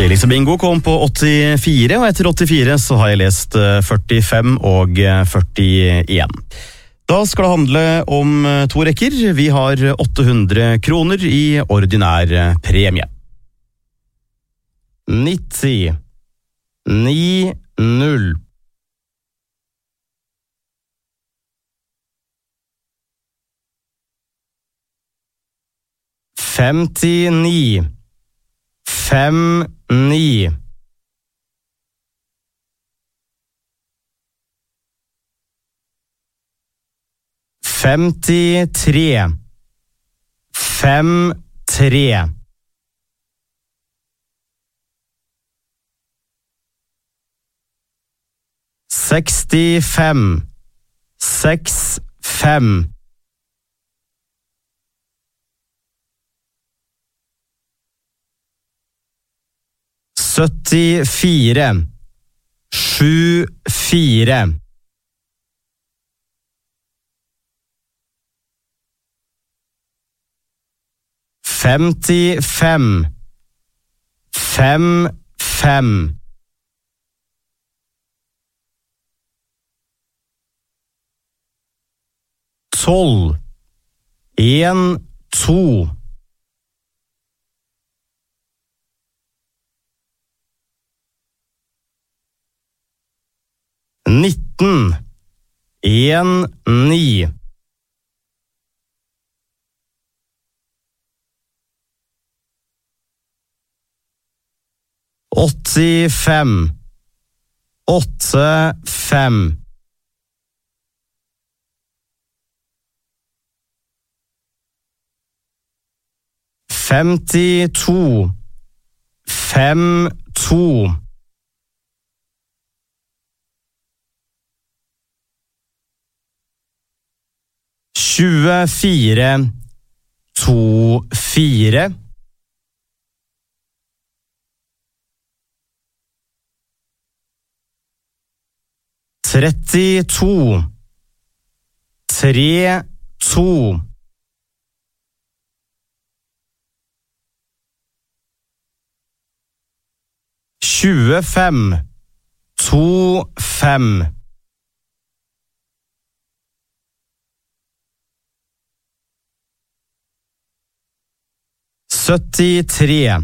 Tidligste bingo kom på 84, og etter 84 så har jeg lest 45 og 41. Da skal det handle om 2 rekker. Vi har 800 kroner i ordinær premie. 90 90 59 59 53 53 65 65 74 74 55 55 12 1 2 19 1 9 85 85 52 52 24 24 32 32 25 25 73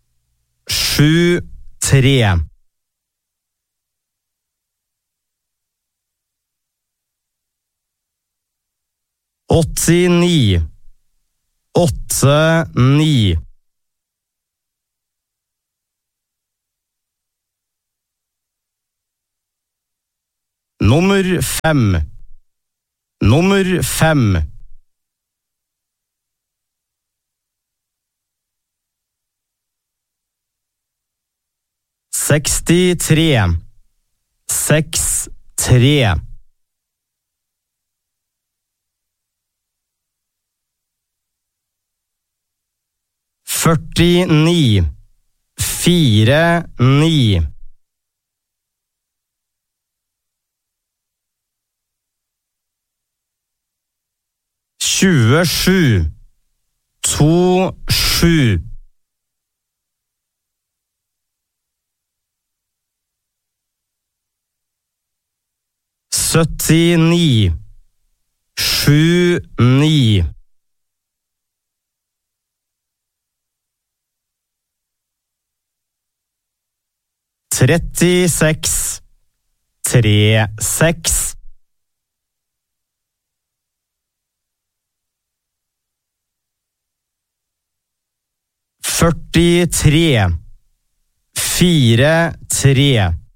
73 89 89 Nummer 5 Nummer 5 63 63 49 49 27 27 79 79 36 36 43 43